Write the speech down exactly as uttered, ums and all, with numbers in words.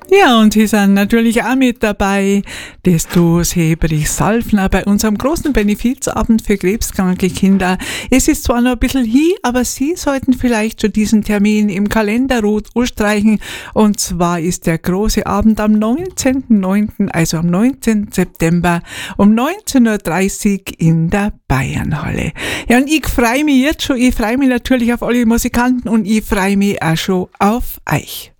Ja, und Sie sind natürlich auch mit dabei, dass du Heberich Salfner bei unserem großen Benefizabend für krebskranke Kinder. Es ist zwar noch ein bisschen hin, aber Sie sollten vielleicht schon diesen Termin im Kalender rot anstreichen. Und zwar ist der große Abend am neunzehnten neunten, also am neunzehnten September um neunzehn Uhr dreißig in der Bayernhalle. Ja, und ich freue mich jetzt schon, ich freue mich natürlich auf alle Musikanten und ich freue mich auch schon auf euch.